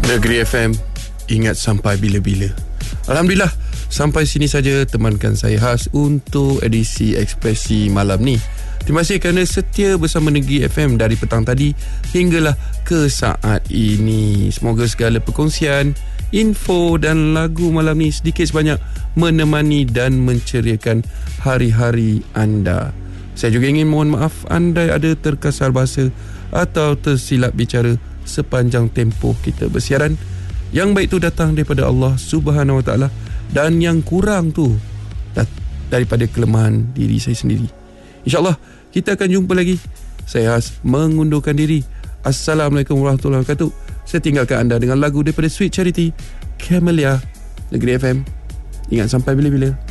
Negeri FM, ingat sampai bila-bila. Alhamdulillah, sampai sini saja temankan saya Has untuk edisi Ekspresi malam ni. Terima kasih kerana setia bersama Negeri FM dari petang tadi hinggalah ke saat ini. Semoga segala perkongsian, info dan lagu malam ni sedikit sebanyak menemani dan menceriakan hari-hari anda. Saya juga ingin mohon maaf andai ada terkasar bahasa atau tersilap bicara sepanjang tempoh kita bersiaran. Yang baik tu datang daripada Allah Subhanahu Wa Taala dan yang kurang tu daripada kelemahan diri saya sendiri. InsyaAllah kita akan jumpa lagi. Saya Has mengundurkan diri. Assalamualaikum warahmatullahi wabarakatuh. Saya tinggalkan anda dengan lagu daripada Sweet Charity, Camellia. Negeri FM, ingat sampai bila-bila.